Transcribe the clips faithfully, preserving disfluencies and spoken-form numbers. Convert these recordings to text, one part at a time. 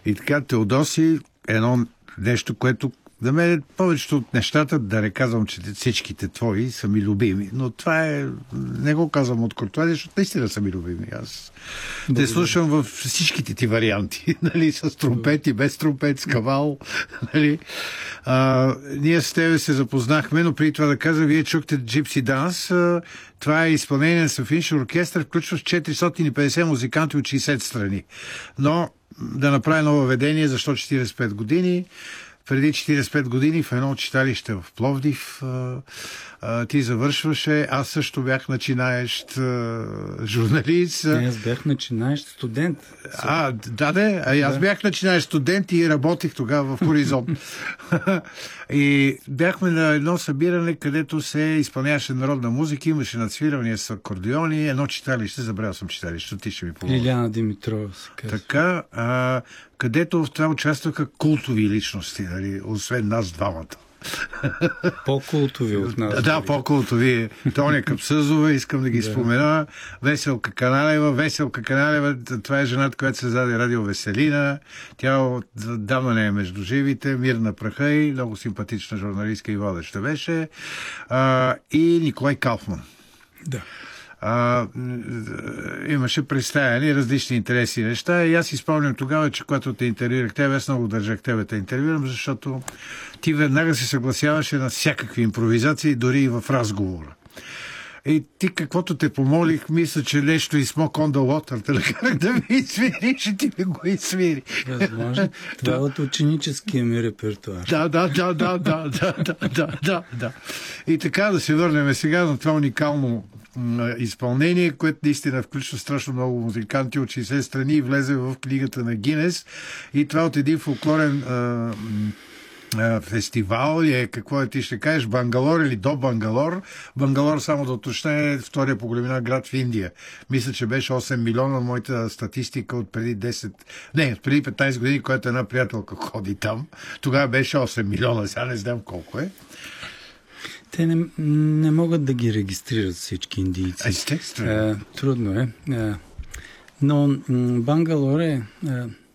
И така, Теодоси, едно нещо, което за мен повечето от нещата, да не казвам, че всичките твои са ми любими, но това е, не го казвам от куртуазия, защото наистина са ми любими. Аз те слушам във всичките ти варианти, нали, с тромпети, без тромпет, с кавал, нали. А, ние с тебе се запознахме, но преди това да кажа, вие чухте Gypsy Dance. Това е изпълнение на симфоничен оркестър, включващ четиристотин и петдесет музиканти от шейсет страни. Но да направя ново ведение, защо четиридесет и пет години? Преди четиридесет и пет години в едно читалище в Пловдив а, а, ти завършваше. Аз също бях начинаещ а, журналист. Не, аз бях начинаещ студент. А, да, да. А, аз да. бях начинаещ студент и работих тогава в Хоризонт. И бяхме на едно събиране, където се изпълняваше народна музика, имаше надсвирания с акордеони, едно читалище, забравял съм читалището, ти ще ми помогна. Лиляна Димитрова се казва. Така, а, където в това участваха култови личности, нали, освен нас двамата. По-култови от нас. Да, по-култови. Тоня Капсъзова, искам да ги да. спомена. Веселка Каналева. Веселка Каналева, това е жената, която създаде радио Веселина. Тя отдавна не е между живите. Мирна праха и много симпатична журналистка и водеща беше. А, и Николай Кауфман. Да. А, имаше представяни различни интереси неща и аз си спомням тогава, че когато те интервюирах тебе, аз много държах тебе те интервюирам, защото ти веднага се съгласяваше на всякакви импровизации, дори и в разговора. И ти каквото те помолих, мисля, че нещо и Smoke on the Water, те накарах да ми изсвириш и ти ми го изсвири. Възможно. Това е от ученическия ми репертуар. Да, да, да, да, да, да, да, да, да, да. И така да се върнем сега на това уникално изпълнение, което наистина включва страшно много музиканти от шейсет страни и влезе в книгата на Гинес. И това от един фолклорен а, а, фестивал е, какво е ти ще кажеш, Бангалор или до Бангалор. Бангалор, само да уточня, е втория по големина град в Индия. Мисля, че беше осем милиона, моята статистика от преди десет, не, от преди петнайсет години, която една приятелка ходи там. Тогава беше осем милиона, сега не знам колко е. Те не, не могат да ги регистрират всички индийци. Естествено. Е, трудно е. е. Но м- Бангалор е, е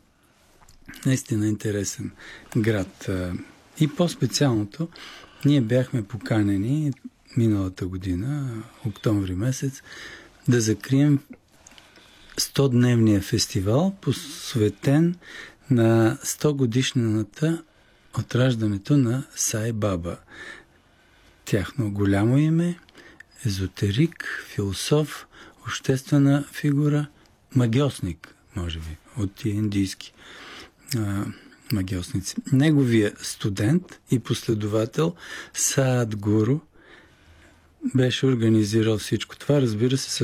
наистина интересен град. Е, и по-специалното, ние бяхме поканени миналата година, октомври месец, да закрием сто-дневния фестивал, посветен на сто годишнината от раждането на Сай Баба. Тяхно голямо име, езотерик, философ, обществена фигура, магьосник, може би, от тия индийски а, магьосници. Неговия студент и последовател Садгуру беше организирал всичко това, разбира се,